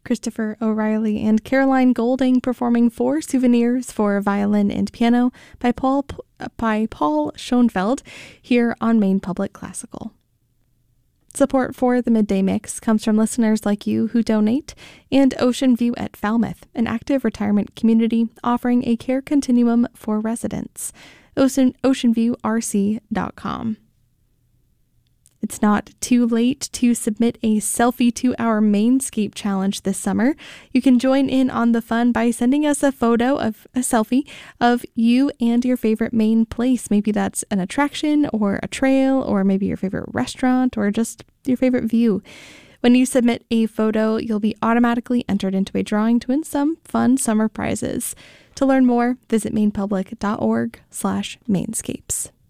Christopher O'Reilly and Caroline Golding performing 4 souvenirs for violin and piano by Paul Schoenfeld here on Maine Public Classical. Support for the Midday Mix comes from listeners like you who donate, and Ocean View at Falmouth, an active retirement community offering a care continuum for residents. OceanViewRC.com. It's not too late to submit a selfie to our Mainscape challenge this summer. You can join in on the fun by sending us a photo of a selfie of you and your favorite Maine place. Maybe that's an attraction or a trail, or maybe your favorite restaurant, or just your favorite view. When you submit a photo, you'll be automatically entered into a drawing to win some fun summer prizes. To learn more, visit mainepublic.org/mainscapes.